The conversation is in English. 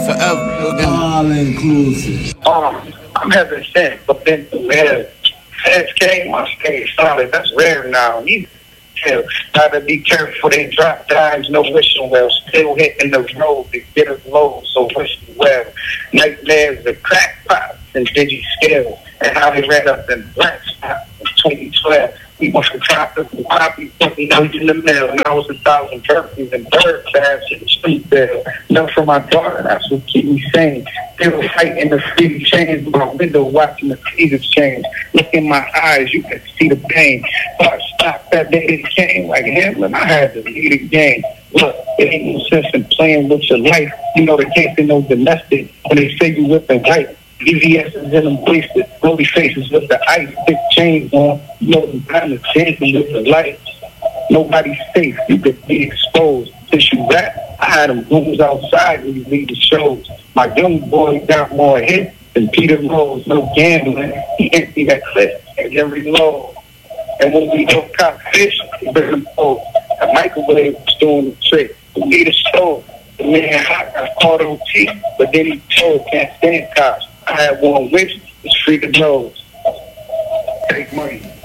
forever. All inclusive. I'm having sex, but then sex came, I stayed solid. That's rare now. You tell. Gotta be careful, they drop dimes, no wishing well. Still hitting the road to get us low, so wishing well. Nightmares of crack pops and digi scales, and how they ran up in black spots in 2012. We must have dropped up the poppy, putting out in the mail. Now it's 1,000 turkeys and bird baths in the street there. Enough for my daughter, that's what keep me sane. Still fighting the free change, my window watching the seasons change. Look in my eyes, you can see the pain. Thought stop that day it came like Hamlin, I had to lead the game. Look, it ain't no sense in playing with your life. You know the case in no domestic when they say you whipping white. EVS is in them wasted, rolly faces with the ice, big chains on, you know the time is dancing with the lights. Nobody's safe, you could be exposed. Since you rap, I had them rooms outside when you leave the shows. My young boy got more hits than Peter Rose, no gambling. He empty that clip and then reload. And when we go cop fish, we bring them home. The microwave was doing the trick. We need a stove. The man hot got caught on teeth, but then he told can't stand cops. I had one wish, it's free to go. Take money.